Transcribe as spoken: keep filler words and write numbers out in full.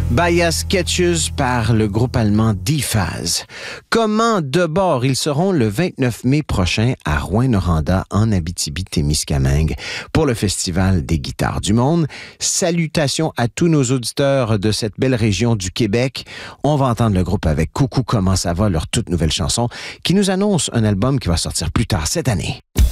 Bahia Sketches par le groupe allemand D-Phase. Comment de bord, ils seront le vingt-neuf mai prochain à Rouyn-Noranda en Abitibi-Témiscamingue pour le Festival des guitares du monde. Salutations à tous nos auditeurs de cette belle région du Québec. On va entendre le groupe avec Coucou comment ça va, leur toute nouvelle chanson qui nous annonce un album qui va sortir plus tard cette année.